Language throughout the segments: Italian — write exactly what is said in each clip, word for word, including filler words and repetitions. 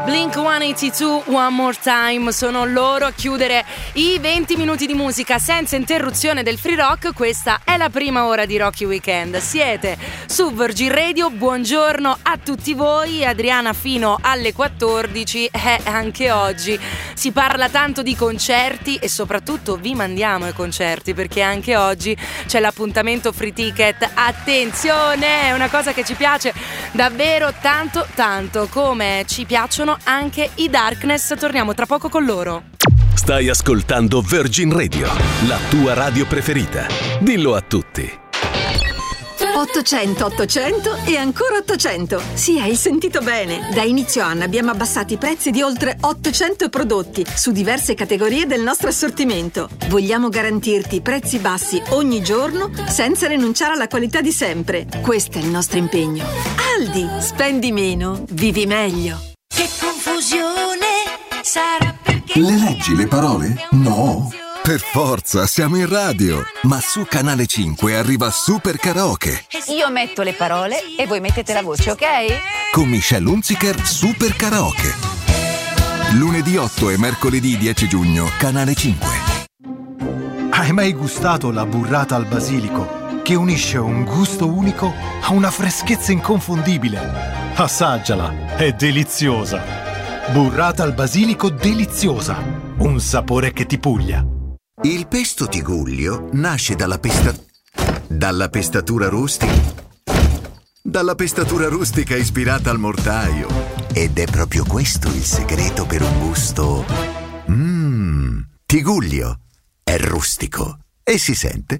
Blink centottantadue, One More Time, sono loro a chiudere i venti minuti di musica senza interruzione del free rock. Questa è la prima ora di Rocky Weekend. Siete su Virgin Radio, buongiorno a tutti voi. Adriana fino alle quattordici. Eh, anche oggi si parla tanto di concerti e soprattutto vi mandiamo ai concerti, perché anche oggi c'è l'appuntamento free ticket. Attenzione, è una cosa che ci piace davvero tanto tanto, come ci piacciono anche i Darkness. Torniamo tra poco con loro. Stai ascoltando Virgin Radio, la tua radio preferita. Dillo a tutti. ottocento ottocento e ancora ottocento. Sì, hai sentito bene. Da inizio anno abbiamo abbassato i prezzi di oltre ottocento prodotti su diverse categorie del nostro assortimento. Vogliamo garantirti prezzi bassi ogni giorno senza rinunciare alla qualità di sempre. Questo è il nostro impegno. Aldi, spendi meno, vivi meglio. Che confusione sarà perché... Le leggi le parole? No. Per forza, siamo in radio. Ma su Canale cinque arriva Super Karaoke. Io metto le parole e voi mettete la voce, ok? Con Michelle Hunziker, Super Karaoke. Lunedì otto e mercoledì dieci giugno, Canale cinque. Hai mai gustato la burrata al basilico, che unisce un gusto unico a una freschezza inconfondibile? Assaggiala, è deliziosa. Burrata al basilico deliziosa, un sapore che ti puglia. Il pesto Tigullio nasce dalla pesta... dalla pestatura rustica... dalla pestatura rustica ispirata al mortaio. Ed è proprio questo il segreto per un gusto... Mmm... Tigullio è rustico e si sente...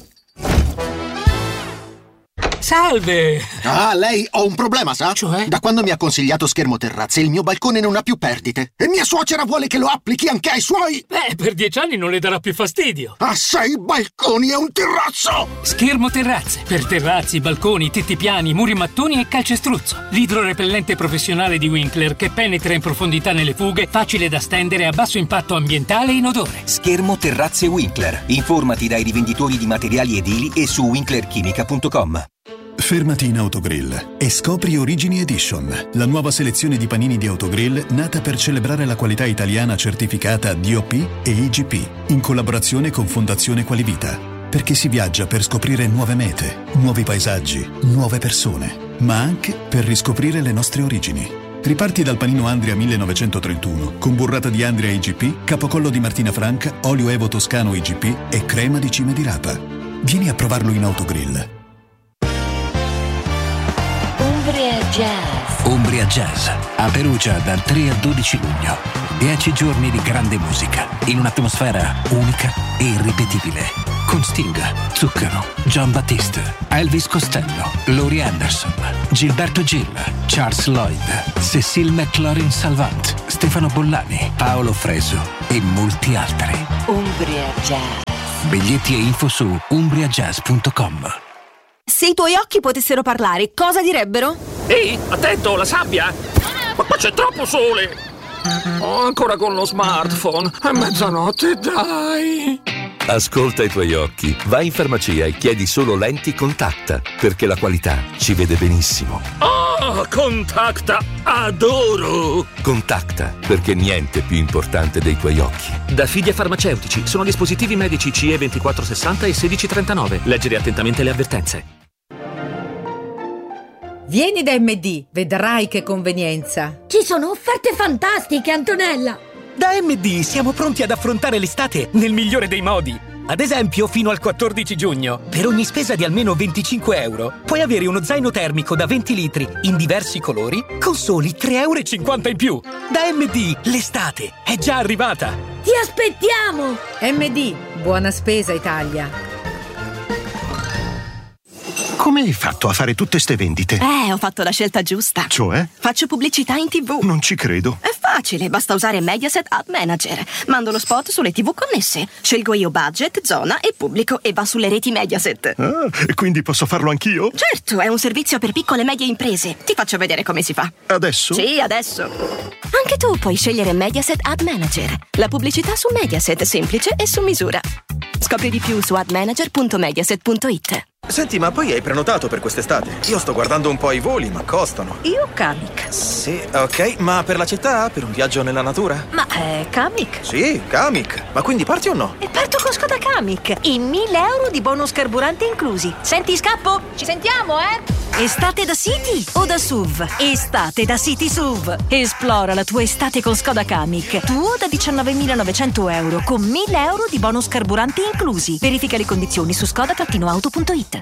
Salve! Ah, lei, ho un problema, sa? Cioè? Da quando mi ha consigliato Schermo Terrazze, il mio balcone non ha più perdite. E mia suocera vuole che lo applichi anche ai suoi... Beh, per dieci anni non le darà più fastidio. Ha sei balconi e un terrazzo! Schermo Terrazze. Per terrazzi, balconi, tetti piani, muri mattoni e calcestruzzo. L'idrorepellente professionale di Winkler che penetra in profondità nelle fughe, facile da stendere, a basso impatto ambientale e inodore. Schermo Terrazze Winkler. Informati dai rivenditori di materiali edili e su winkler chimica punto com. Fermati in Autogrill e scopri Origini Edition, la nuova selezione di panini di Autogrill nata per celebrare la qualità italiana certificata D O P e I G P, in collaborazione con Fondazione Qualivita. Perché si viaggia per scoprire nuove mete, nuovi paesaggi, nuove persone, ma anche per riscoprire le nostre origini. Riparti dal panino Andria millenovecentotrentuno, con burrata di Andria I G P, capocollo di Martina Franca, olio Evo Toscano I G P e crema di cime di rapa. Vieni a provarlo in Autogrill. Umbria Jazz. Umbria Jazz, a Perugia dal tre al dodici luglio. Dieci giorni di grande musica, in un'atmosfera unica e irripetibile. Con Sting, Zucchero, John Battiste, Elvis Costello, Laurie Anderson, Gilberto Gil, Charles Lloyd, Cecile McLaurin Salvant, Stefano Bollani, Paolo Freso e molti altri. Umbria Jazz. Biglietti e info su umbria jazz punto com. Se i tuoi occhi potessero parlare, cosa direbbero? Ehi, attento, la sabbia! Ma qua c'è troppo sole! Oh, ancora con lo smartphone! È mezzanotte, dai! Ascolta i tuoi occhi, vai in farmacia e chiedi solo lenti Contacta, perché la qualità ci vede benissimo. Oh, Contacta, adoro! Contacta, perché niente è più importante dei tuoi occhi. Da Fidia Farmaceutici, sono dispositivi medici C E ventiquattro sessanta e sedici trentanove. Leggere attentamente le avvertenze. Vieni da M D, vedrai che convenienza. Ci sono offerte fantastiche, Antonella! Da M D siamo pronti ad affrontare l'estate nel migliore dei modi. Ad esempio, fino al quattordici giugno, per ogni spesa di almeno venticinque euro, puoi avere uno zaino termico da venti litri in diversi colori con soli tre euro e cinquanta in più. Da M D, l'estate è già arrivata. Ti aspettiamo! M D, buona spesa Italia. Come hai fatto a fare tutte ste vendite? Eh, ho fatto la scelta giusta. Cioè? Faccio pubblicità in tivù. Non ci credo. È facile, basta usare Mediaset Ad Manager. Mando lo spot sulle tivù connesse. Scelgo io budget, zona e pubblico e va sulle reti Mediaset. Ah, e quindi posso farlo anch'io? Certo, è un servizio per piccole e medie imprese. Ti faccio vedere come si fa. Adesso? Sì, adesso. Anche tu puoi scegliere Mediaset Ad Manager. La pubblicità su Mediaset, semplice e su misura. Scopri di più su ad manager punto mediaset punto it. Senti, ma poi hai prenotato per quest'estate? Io sto guardando un po' i voli, ma costano. Io Kamiq. Sì, ok, ma per la città? Per un viaggio nella natura? Ma è Kamiq? Sì, Kamiq. Ma quindi parti o no? E parto con Skoda Kamiq. E mille euro di bonus carburante inclusi. Senti, scappo? Ci sentiamo, eh? Estate da City o da S U V? Estate da City S U V. Esplora la tua estate con Skoda Kamiq. Tuo da diciannovemilanovecento euro con mille euro di bonus carburante inclusi. Verifica le condizioni su skoda auto punto it.